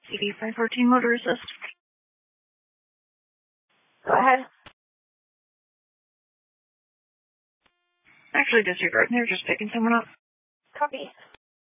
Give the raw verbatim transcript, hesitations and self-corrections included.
C D five fourteen motor assist. Go ahead. Actually, disregard. They're just picking someone up. Copy.